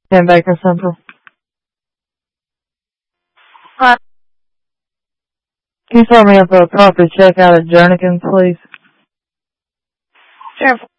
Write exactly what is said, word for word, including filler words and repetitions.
Ken Baker Central. Hi. Can you start me up a coffee check out at Jernigan, please? Sure.